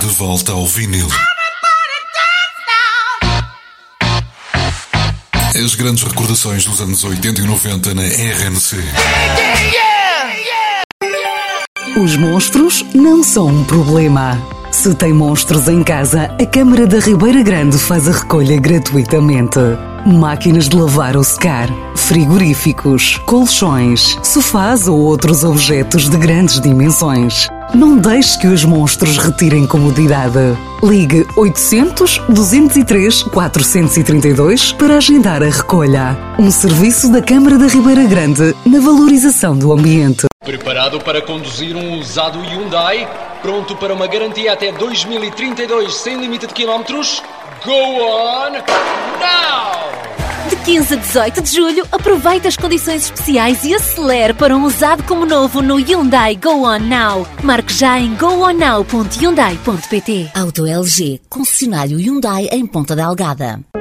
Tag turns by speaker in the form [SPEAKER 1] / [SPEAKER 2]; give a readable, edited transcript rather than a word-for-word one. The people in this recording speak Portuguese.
[SPEAKER 1] De volta ao vinil. As grandes recordações dos anos 80 e 90 na RNC.
[SPEAKER 2] Os monstros não são um problema. Se tem monstros em casa, a Câmara da Ribeira Grande faz a recolha gratuitamente. Máquinas de lavar ou secar, frigoríficos, colchões, sofás ou outros objetos de grandes dimensões. Não deixe que os monstros retirem comodidade. Ligue 800-203-432 para agendar a recolha. Um serviço da Câmara da Ribeira Grande na valorização do ambiente.
[SPEAKER 3] Preparado para conduzir um usado Hyundai? Pronto para uma garantia até 2032 sem limite de quilómetros? Go on now!
[SPEAKER 4] De 15 a 18 de julho, aproveite as condições especiais e acelere para um usado como novo no Hyundai Go On Now. Marque já em gooonnow.hyundai.pt.
[SPEAKER 5] Auto LG, concessionário Hyundai em Ponta Delgada.